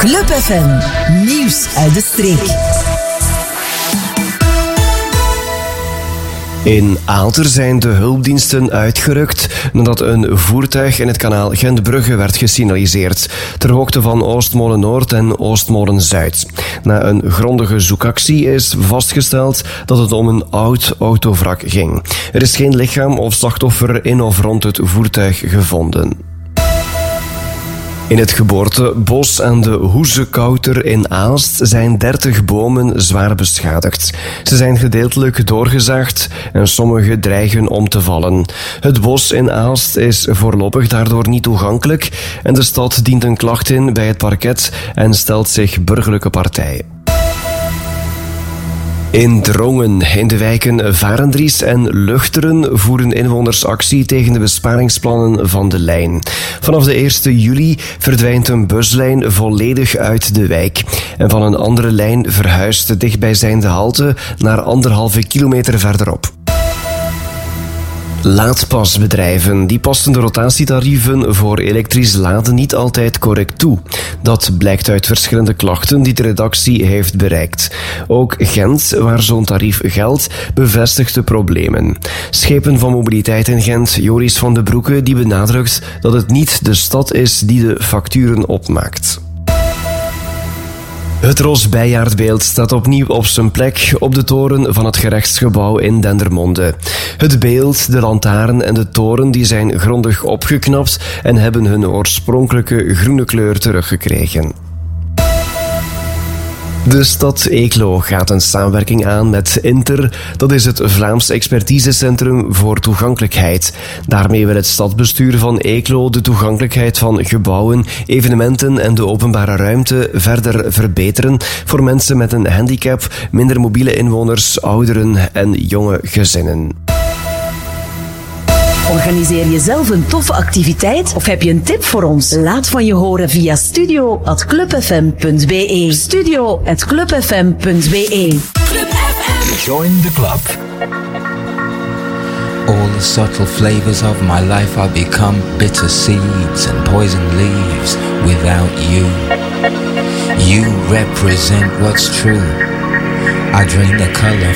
Club FM, nieuws uit de streek. In Aalter zijn de hulpdiensten uitgerukt nadat een voertuig in het kanaal Gent-Brugge werd gesignaliseerd, ter hoogte van Oostmolen Noord en Oostmolen Zuid. Na een grondige zoekactie is vastgesteld dat het om een oud autowrak ging. Er is geen lichaam of slachtoffer in of rond het voertuig gevonden. In het geboortebos aan de Hoezekouter in Aalst zijn 30 bomen zwaar beschadigd. Ze zijn gedeeltelijk doorgezaagd en sommige dreigen om te vallen. Het bos in Aalst is voorlopig daardoor niet toegankelijk en de stad dient een klacht in bij het parket en stelt zich burgerlijke partij. In Drongen, in de wijken Varendries en Luchteren, voeren inwoners actie tegen de besparingsplannen van de lijn. Vanaf de 1 juli verdwijnt een buslijn volledig uit de wijk. En van een andere lijn verhuist de dichtbijzijnde halte naar 1,5 kilometer verderop. Laadpasbedrijven die passen de rotatietarieven voor elektrisch laden niet altijd correct toe. Dat blijkt uit verschillende klachten die de redactie heeft bereikt. Ook Gent, waar zo'n tarief geldt, bevestigt de problemen. Schepen van Mobiliteit in Gent, Joris van de Broeke, die benadrukt dat het niet de stad is die de facturen opmaakt. Het Ros Bijaardbeeld staat opnieuw op zijn plek op de toren van het gerechtsgebouw in Dendermonde. Het beeld, de lantaarn en de toren die zijn grondig opgeknapt en hebben hun oorspronkelijke groene kleur teruggekregen. De stad Eeklo gaat een samenwerking aan met Inter, dat is het Vlaams Expertisecentrum voor Toegankelijkheid. Daarmee wil het stadsbestuur van Eeklo de toegankelijkheid van gebouwen, evenementen en de openbare ruimte verder verbeteren voor mensen met een handicap, minder mobiele inwoners, ouderen en jonge gezinnen. Organiseer je zelf een toffe activiteit of heb je een tip voor ons? Laat van je horen via studio@clubfm.be. Studio@clubfm.be. Club FM. Join the club. All the subtle flavors of my life are become bitter seeds and poison leaves without you. You represent what's true. I drain the color